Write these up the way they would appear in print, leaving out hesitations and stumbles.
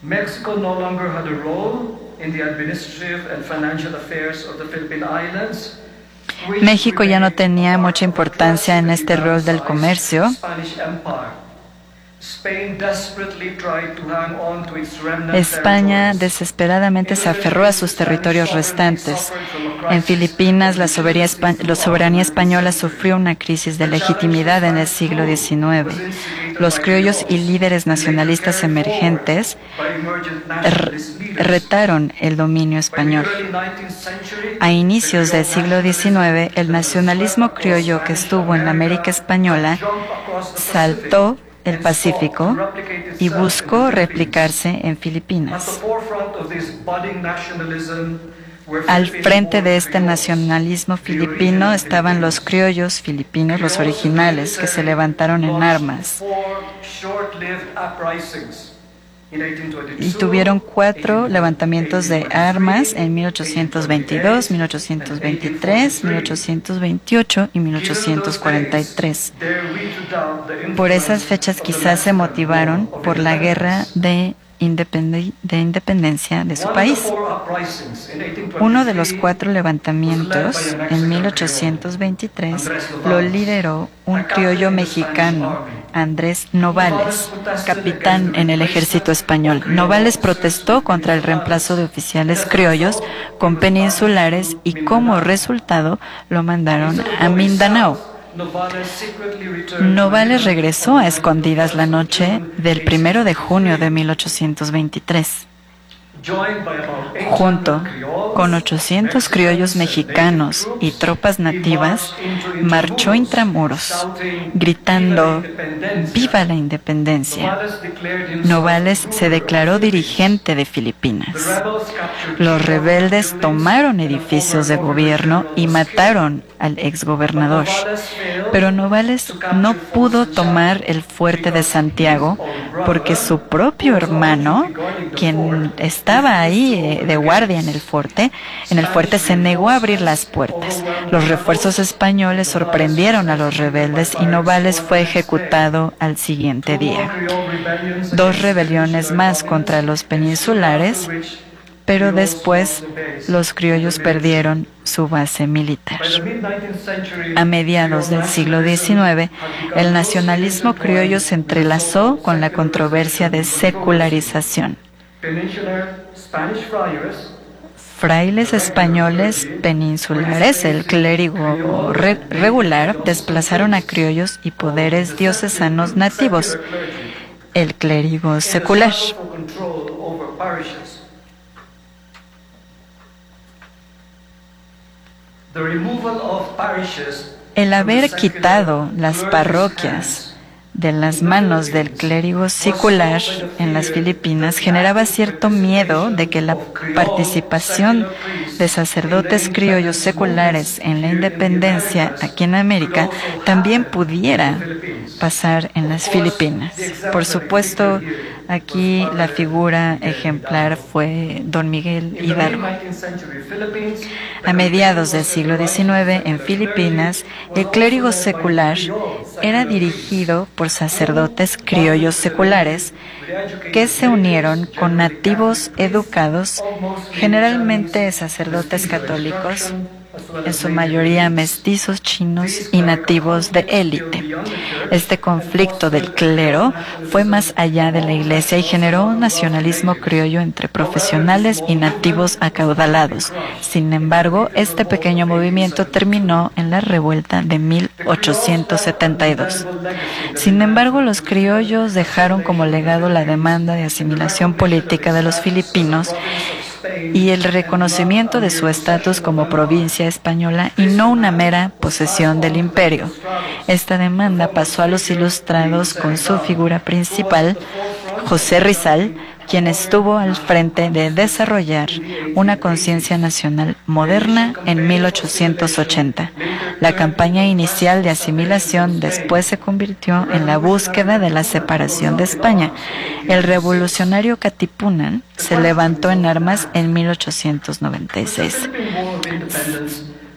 Mexico no longer had a role in the administrative and financial affairs of the Philippine Islands. México ya no tenía mucha importancia en este rol del comercio. España desesperadamente se aferró a sus territorios restantes. En Filipinas, la soberanía española sufrió una crisis de legitimidad en el siglo XIX. Los criollos y líderes nacionalistas emergentes retaron el dominio español. A inicios del siglo XIX, el nacionalismo criollo que estuvo en la América Española saltó el Pacífico y buscó replicarse en Filipinas. Al frente de este nacionalismo filipino estaban los criollos filipinos, los originales, que se levantaron en armas. Y tuvieron 4 levantamientos de armas en 1822, 1823, 1828 y 1843. Por esas fechas quizás se motivaron por la guerra de independencia de su país. Uno de los 4 levantamientos, en 1823, lo lideró un criollo mexicano, Andrés Novales, capitán en el ejército español. Novales protestó contra el reemplazo de oficiales criollos con peninsulares y como resultado lo mandaron a Mindanao. Novales regresó a escondidas la noche del 1 de junio de 1823. Junto con 800 criollos mexicanos y tropas nativas, marchó intramuros, gritando ¡Viva la independencia! Novales se declaró dirigente de Filipinas. Los rebeldes tomaron edificios de gobierno y mataron al exgobernador. Pero Novales no pudo tomar el fuerte de Santiago porque su propio hermano, quien estaba ahí de guardia en el fuerte se negó a abrir las puertas. Los refuerzos españoles sorprendieron a los rebeldes y Novales fue ejecutado al siguiente día. 2 rebeliones más contra los peninsulares, pero después los criollos perdieron su base militar. A mediados del siglo XIX, el nacionalismo criollo se entrelazó con la controversia de secularización. Frailes españoles peninsulares, el clérigo regular, desplazaron a criollos y poderes diocesanos nativos, el clérigo secular. El haber quitado las parroquias de las manos del clérigo secular en las Filipinas generaba cierto miedo de que la participación de sacerdotes criollos seculares en la independencia aquí en América también pudiera pasar en las Filipinas. Por supuesto, aquí la figura ejemplar fue Don Miguel Hidalgo. A mediados del siglo XIX, en Filipinas, el clérigo secular era dirigido por sacerdotes criollos seculares que se unieron con nativos educados, generalmente sacerdotes católicos, en su mayoría mestizos chinos y nativos de élite. Este conflicto del clero fue más allá de la Iglesia y generó un nacionalismo criollo entre profesionales y nativos acaudalados. Sin embargo, este pequeño movimiento terminó en la revuelta de 1872. Sin embargo, los criollos dejaron como legado la demanda de asimilación política de los filipinos y el reconocimiento de su estatus como provincia española y no una mera posesión del imperio. Esta demanda pasó a los ilustrados con su figura principal, José Rizal, quien estuvo al frente de desarrollar una conciencia nacional moderna en 1880. La campaña inicial de asimilación después se convirtió en la búsqueda de la separación de España. El revolucionario Katipunan se levantó en armas en 1896.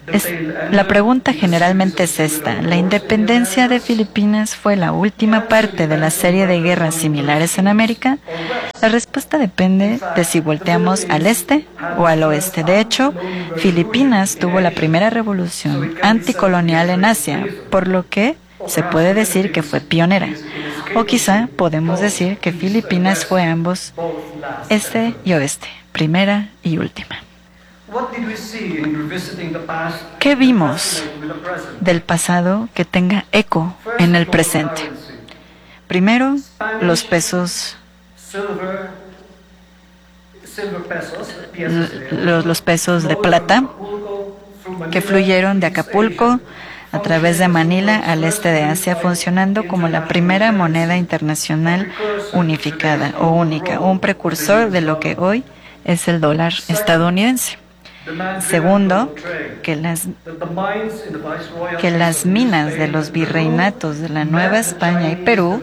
La pregunta generalmente es esta: ¿la independencia de Filipinas fue la última parte de la serie de guerras similares en América? La respuesta depende de si volteamos al este o al oeste. De hecho, Filipinas tuvo la primera revolución anticolonial en Asia, por lo que se puede decir que fue pionera. O quizá podemos decir que Filipinas fue ambos, este y oeste, primera y última. ¿Qué vimos del pasado que tenga eco en el presente? Primero, los pesos, los pesos de plata que fluyeron de Acapulco a través de Manila al este de Asia, funcionando como la primera moneda internacional unificada o única, un precursor de lo que hoy es el dólar estadounidense. Segundo, que las minas de los virreinatos de la Nueva España y Perú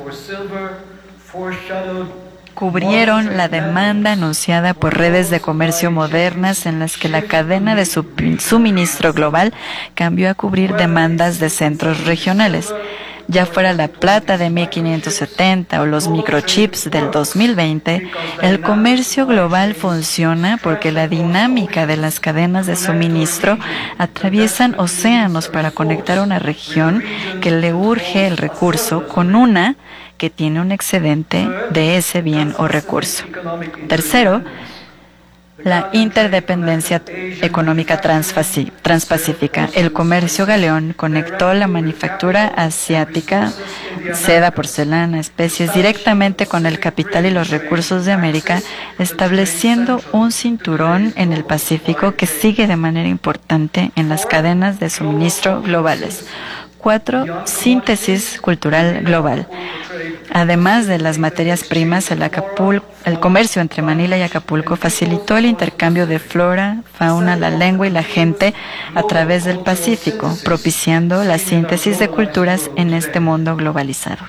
cubrieron la demanda anunciada por redes de comercio modernas en las que la cadena de suministro global cambió a cubrir demandas de centros regionales. Ya fuera la plata de 1570 o los microchips del 2020, el comercio global funciona porque la dinámica de las cadenas de suministro atraviesan océanos para conectar una región que le urge el recurso con una que tiene un excedente de ese bien o recurso. Tercero, la interdependencia económica transpacífica. El comercio galeón conectó la manufactura asiática, seda, porcelana, especies, directamente con el capital y los recursos de América, estableciendo un cinturón en el Pacífico que sigue de manera importante en las cadenas de suministro globales. 4. Síntesis cultural global. Además de las materias primas, el comercio entre Manila y Acapulco facilitó el intercambio de flora, fauna, la lengua y la gente a través del Pacífico, propiciando la síntesis de culturas en este mundo globalizado.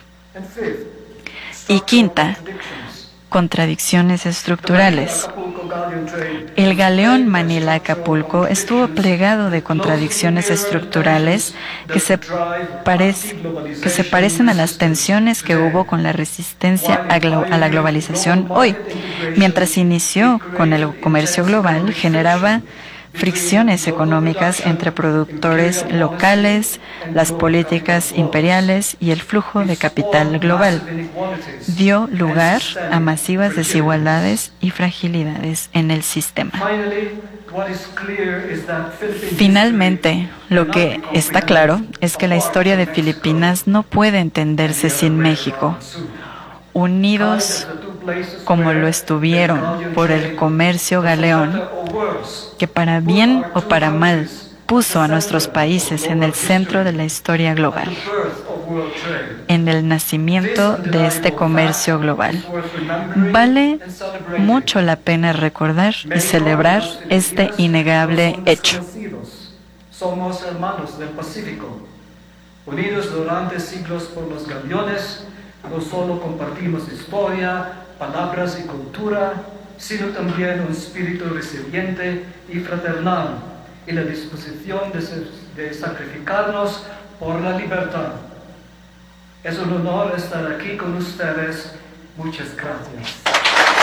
Y quinta, contradicciones estructurales. El galeón Manila-Acapulco estuvo plegado de contradicciones estructurales que se parecen a las tensiones que hubo con la resistencia a la globalización hoy. Mientras inició con el comercio global, generaba fricciones económicas entre productores locales, las políticas imperiales y el flujo de capital global. Dio lugar a masivas desigualdades y fragilidades en el sistema. Finalmente, lo que está claro es que la historia de Filipinas no puede entenderse sin México. Unidos como lo estuvieron por el comercio galeón, que para bien o para mal puso a nuestros países en el centro de la historia global, en el nacimiento de este comercio global. Vale mucho la pena recordar y celebrar este innegable hecho. Somos hermanos del Pacífico, unidos durante siglos por los galeones. No solo compartimos historia, palabras y cultura, sino también un espíritu resiliente y fraternal y la disposición de sacrificarnos por la libertad. Es un honor estar aquí con ustedes. Muchas gracias.